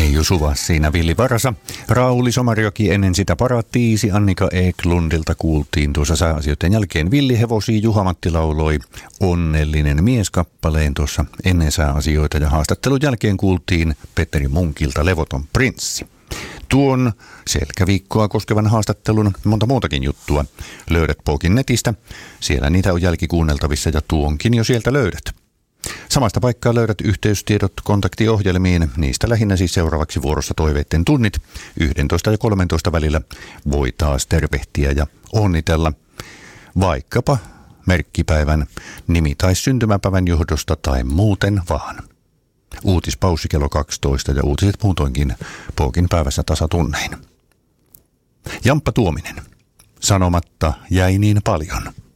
Eiju Suvas siinä Villi Varsa. Rauli Somarjoki ennen sitä Paratiisi. Annika Eklundilta kuultiin tuossa sääasioiden jälkeen Villi Hevosi. Juha-Matti lauloi Onnellinen mies -kappaleen tuossa ennen sääasioita. Ja haastattelun jälkeen kuultiin Petteri Munkilta Levoton prinssi. Tuon selkäviikkoa koskevan haastattelun monta muutakin juttua löydät Pokin netistä. Siellä niitä on jälkikuunneltavissa ja tuonkin jo sieltä löydät. Samasta paikkaa löydät yhteystiedot kontaktiohjelmiin. Niistä lähinnä siis seuraavaksi vuorossa toiveitten tunnit. 11 ja 13 välillä voi taas tervehtiä ja onnitella vaikkapa merkkipäivän, nimi- tai syntymäpäivän johdosta tai muuten vaan. Uutispaussi kello 12 ja uutiset muutoinkin Pokin päivässä tasatunnein. Jamppa Tuominen. Sanomatta jäi niin paljon.